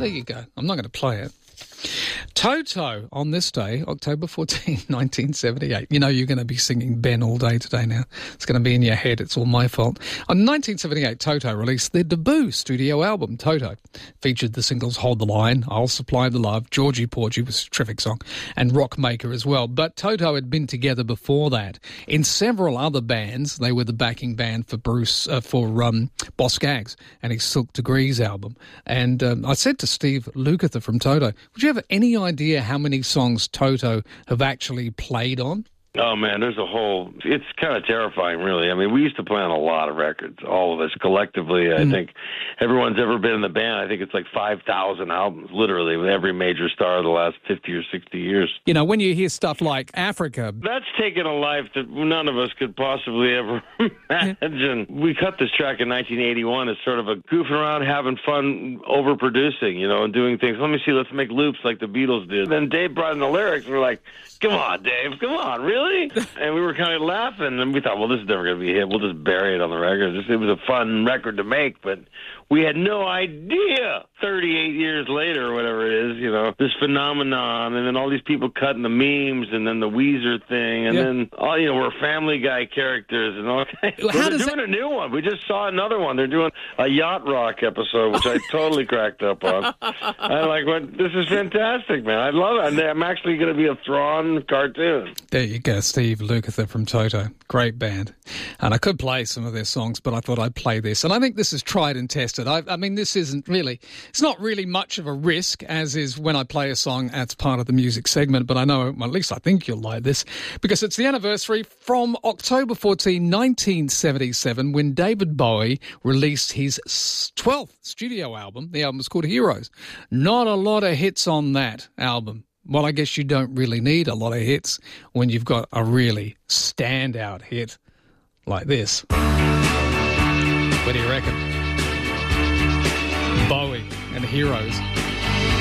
There you go. I'm not going to play it. Toto on this day, October 14, 1978. You know you're going to be singing Ben all day today now. It's going to be in your head. It's all my fault. On 1978, Toto released their debut studio album, Toto. Featured the singles Hold the Line, I'll Supply the Love, Georgie Porgy was a terrific song, and Rockmaker as well. But Toto had been together before that in several other bands. They were the backing band for Boz Scaggs and his Silk Degrees album. And I said to Steve Lukather from Toto, would you have any idea how many songs Toto have actually played on? Oh, man, there's a whole... It's kind of terrifying, really. I mean, we used to play on a lot of records, all of us collectively. I think everyone's ever been in the band. I think it's like 5,000 albums, literally, with every major star of the last 50 or 60 years. You know, when you hear stuff like Africa... That's taken a life that none of us could possibly ever imagine. We cut this track in 1981 as sort of a goofing around, having fun, overproducing, you know, and doing things. Let me see, let's make loops like the Beatles did. Then Dave brought in the lyrics, and we're like, come on, Dave, come on, really? And we were kind of laughing, and we thought, well, this is never going to be a hit. We'll just bury it on the record. It was a fun record to make, but we had no idea 38 years later or whatever it is, you know, this phenomenon, and then all these people cutting the memes, and then the Weezer thing, and then, all you know, we're Family Guy characters and all that. They're doing a new one. We just saw another one. They're doing a Yacht Rock episode, which I totally cracked up on. I'm like, what? This is fantastic, man. I love it. And I'm actually going to be a Thrawn cartoon. There you go, Steve Lukather from Toto. Great band. And I could play some of their songs, but I thought I'd play this. And I think this is tried and tested. I mean, this isn't really, it's not really much of a risk, as is when I play a song as part of the music segment, but I know, well, at least I think you'll like this, because it's the anniversary from October 14, 1977, when David Bowie released his 12th studio album. The album was called Heroes. Not a lot of hits on that album. Well, I guess you don't really need a lot of hits when you've got a really standout hit like this. What do you reckon? Bowie and Heroes.